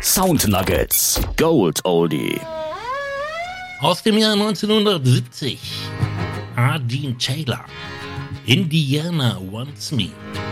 Sound Nuggets Gold Oldie. Aus dem Jahr 1970. Dean Taylor. Indiana Wants Me.